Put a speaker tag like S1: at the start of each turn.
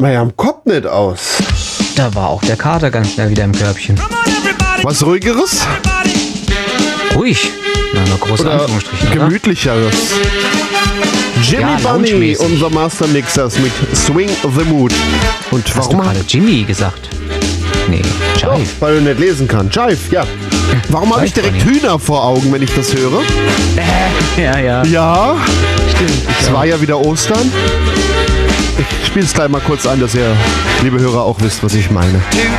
S1: mir ja am Kopf nicht aus.
S2: Da war auch der Kater ganz schnell wieder im Körbchen.
S1: Was Ruhigeres?
S2: Ruhig. Na, nur große
S1: Oder
S2: Anführungsstrichen, oder?
S1: Gemütlicheres? Jimmy
S2: Ja,
S1: Bunny,
S2: lounge-mäßig.
S1: unser Mastermixers mit Swing the Mood. Und
S2: Hast du
S1: warum
S2: gerade Jimmy gesagt? Nee,
S1: Doch,
S2: Jive.
S1: weil du nicht lesen kannst. Jive, ja. Warum habe ich
S2: Jive
S1: direkt
S2: Bunny.
S1: Hühner vor Augen, wenn ich das höre?
S2: Ja, ja.
S1: Ja,
S2: Stimmt.
S1: es war ja wieder Ostern. Ich spiele es gleich mal kurz ein, dass ihr, liebe Hörer, auch wisst, was ich meine.